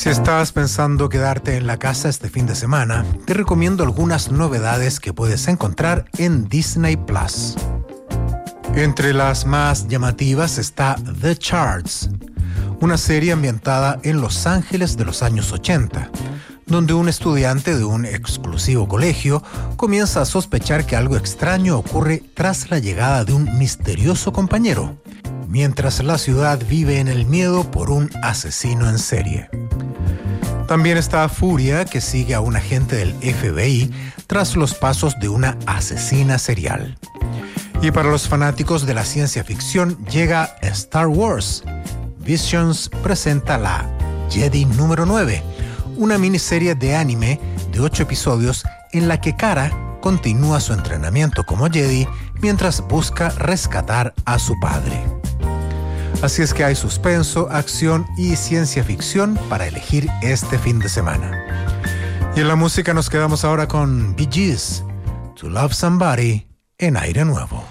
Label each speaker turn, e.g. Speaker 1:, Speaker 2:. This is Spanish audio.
Speaker 1: Si estás pensando quedarte en la casa este fin de semana, te recomiendo algunas novedades que puedes encontrar en Disney Plus. Entre las más llamativas está The Charts, una serie ambientada en Los Ángeles de los años 80, donde un estudiante de un exclusivo colegio comienza a sospechar que algo extraño ocurre tras la llegada de un misterioso compañero, mientras la ciudad vive en el miedo por un asesino en serie. También está Furia, que sigue a un agente del FBI tras los pasos de una asesina serial. Y para los fanáticos de la ciencia ficción llega Star Wars. Visions presenta la Jedi número 9, una miniserie de anime de 8 episodios en la que Cara continúa su entrenamiento como Jedi mientras busca rescatar a su padre. Así es que hay suspenso, acción y ciencia ficción para elegir este fin de semana. Y en la música nos quedamos ahora con Bee Gees, To Love Somebody, en Aire Nuevo.